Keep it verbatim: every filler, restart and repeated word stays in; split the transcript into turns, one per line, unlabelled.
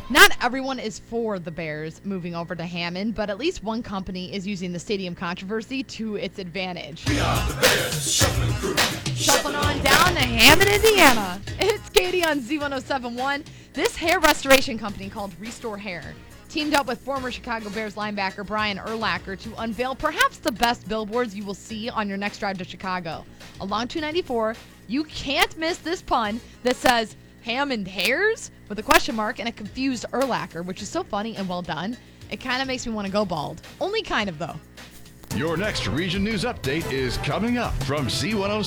Not everyone is for the Bears moving over to Hammond, but at least one company is using the stadium controversy to its advantage.
We are the Bears, shuffling crew.
Shuffling on down to Hammond, Indiana. It's Katie on Z one oh seven point one. This hair restoration company called Restore Hair teamed up with former Chicago Bears linebacker Brian Urlacher to unveil perhaps the best billboards you will see on your next drive to Chicago. Along two ninety-four, you can't miss this pun that says Hammond Hairs with a question mark and a confused Urlacher, which is so funny and well done. It kind of makes me want to go bald. Only kind of, though.
Your next Region News Update is coming up from Z one oh seven.